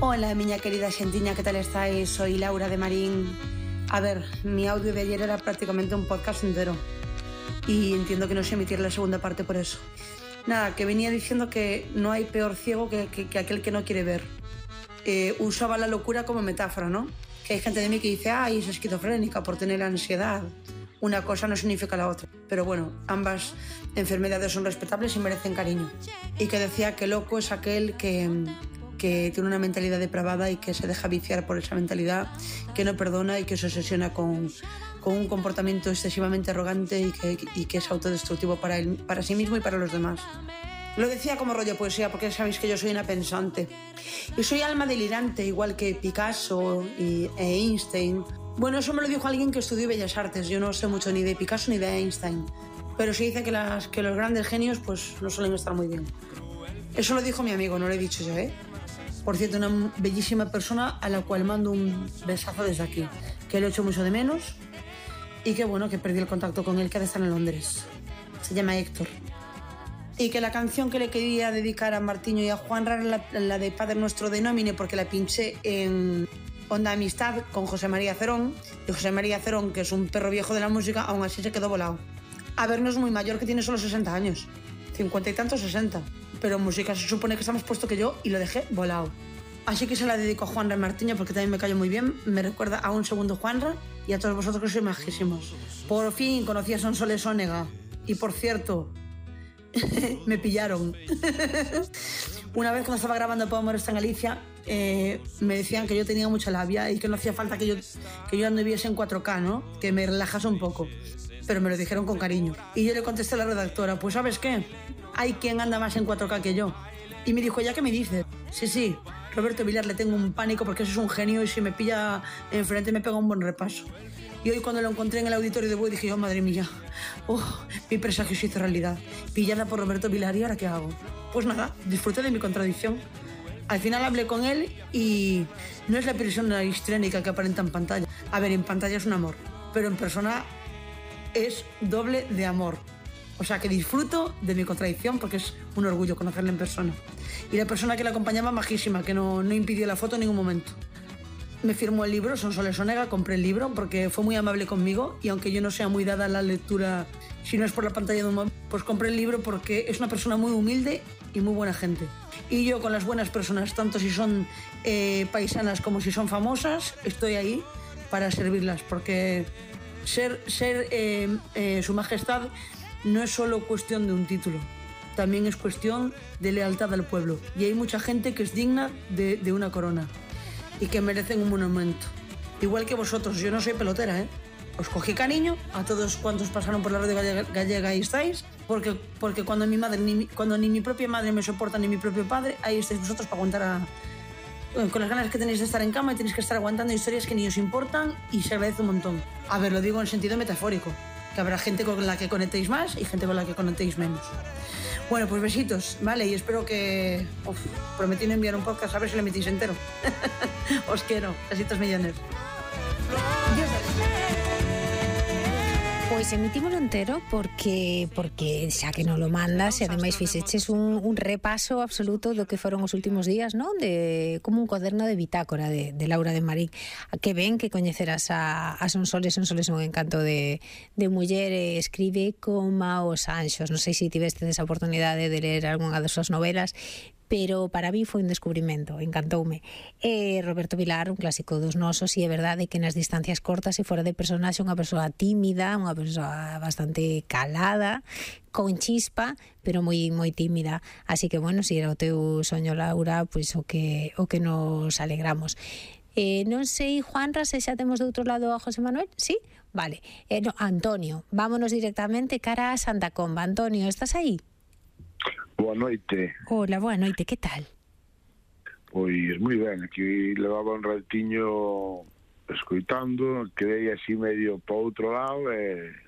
Hola, miña querida xentiña, que tal estáis? Soy Laura de Marín. A ver, mi audio de ayer era prácticamente un podcast entero y entiendo que no sé emitir la segunda parte por eso. Nada, que venía diciendo que no hay peor ciego que aquel que no quiere ver. Usaba la locura como metáfora, ¿no? Que hay gente de mí que dice, ay, es esquizofrénica por tener ansiedad. Una cosa no significa la otra. Pero bueno, ambas enfermedades son respetables y merecen cariño. Y que decía que loco es aquel que tiene una mentalidad depravada y que se deja viciar por esa mentalidad, que no perdona y que se obsesiona con un comportamiento excesivamente arrogante y que es autodestructivo para sí mismo y para los demás. Lo decía como rollo poesía porque sabéis que yo soy una pensante y soy alma delirante, igual que Picasso e Einstein. Bueno, eso me lo dijo alguien que estudió Bellas Artes. Yo no sé mucho ni de Picasso ni de Einstein, pero se dice que los grandes genios pues no suelen estar muy bien. Eso lo dijo mi amigo, no lo he dicho yo, ¿eh? Por cierto, una bellísima persona a la cual mando un besazo desde aquí, que le echo mucho de menos y que bueno, que perdí el contacto con él, que ahora está en Londres. Se llama Héctor. Y que la canción que le quería dedicar a Martiño y a Juanra era la de Padre Nuestro de Nómine, porque la pinché en Onda Amistad con José María Cerón, y José María Cerón, que es un perro viejo de la música, aún así se quedó volado. A ver, no es muy mayor, que tiene solo 60 años, 50 y tantos, 60, pero música se supone que está más puesto que yo y lo dejé volado. Así que se la dedico a Juanra y Martiño porque también me cayó muy bien, me recuerda a un segundo Juanra y a todos vosotros que sois majísimos. Por fin conocí a Sonsoles Onega y por cierto, me pillaron. Una vez cuando estaba grabando Pau Amor está en Galicia, me decían que yo tenía mucha labia y que no hacía falta que yo anduviese en 4K, ¿no? Que me relajase un poco. Pero me lo dijeron con cariño. Y yo le contesté a la redactora, pues ¿sabes qué? Hay quien anda más en 4K que yo. Y me dijo, ¿ya qué me dices? Sí, Roberto Vilar le tengo un pánico porque eso es un genio y si me pilla enfrente me pega un buen repaso. Y hoy cuando lo encontré en el auditorio de Buey dije, oh madre mía, mi presagio se hizo realidad. Pillada por Roberto Vilar, ¿y ahora qué hago? Pues nada, disfruté de mi contradicción. Al final hablé con él y no es la persona histrénica que aparenta en pantalla. A ver, en pantalla es un amor, pero en persona es doble de amor. O sea, que disfruto de mi contradicción porque es un orgullo conocerle en persona. Y la persona que la acompañaba, majísima, que no impidió la foto en ningún momento. Me firmó el libro, Sonsoles Onega, compré el libro porque fue muy amable conmigo y aunque yo no sea muy dada a la lectura, si no es por la pantalla de un móvil, pues compré el libro porque es una persona muy humilde y muy buena gente. Y yo con las buenas personas, tanto si son paisanas como si son famosas, estoy ahí para servirlas porque ser su majestad no es solo cuestión de un título, también es cuestión de lealtad al pueblo. Y hay mucha gente que es digna de una corona y que merecen un monumento. Igual que vosotros, yo no soy pelotera, ¿eh? Os cogí cariño a todos cuantos pasaron por la radio gallega y estáis, porque cuando ni mi propia madre me soporta ni mi propio padre, ahí estáis vosotros para aguantar con las ganas que tenéis de estar en cama y tenéis que estar aguantando historias que ni os importan y se agradece un montón. A ver, lo digo en sentido metafórico, que habrá gente con la que conectéis más y gente con la que conectéis menos. Bueno, pues besitos, ¿vale? Y espero que... prometí no enviar un podcast, a ver si lo emitís entero. Os quiero, besitos millones. Pois emitímolo entero porque xa que non lo mandas e ademais fixeches un repaso absoluto do que foron os últimos días, non? Como un cuaderno de bitácora de Laura de Marín. Que ben que coñeceras a Sonsoles. Sonsoles é un encanto de muller, escribe como os anxos. Non sei se tiveste esa oportunidade de ler algunha das súas novelas, pero para mí foi un descubrimento, encantoume. Roberto Vilar, un clásico dos nosos, e é verdade que nas distancias cortas e fora de personaxe unha persoa tímida, unha persoa bastante calada, con chispa, pero moi moi tímida. Así que, bueno, si era o teu soño, Laura, pois o que nos alegramos. Non sei, Juanra, se xa temos de outro lado a José Manuel, sí? Vale. No, Antonio, vámonos directamente cara a Santa Comba. Antonio, estás aí? Boa noite. Hola, boa noite, que tal? Pois moi ben, aquí levaba un ratiño escoitando, quedei así medio para outro lado e